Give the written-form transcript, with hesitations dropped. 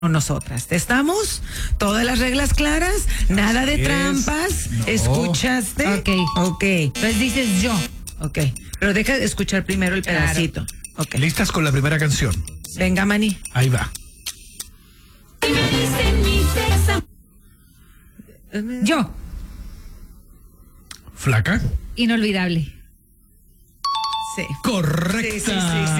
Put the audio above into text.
nosotras. ¿Estamos? ¿Todas las reglas claras? Nada de trampas. No. ¿Escuchaste? Ok. Entonces dices yo. Ok. Pero deja de escuchar primero el Claro. pedacito. Ok. ¿Listas con la primera canción? Venga, Manny. Ahí va. Yo. ¿Flaca? Inolvidable. Sí. Correcta. Sí.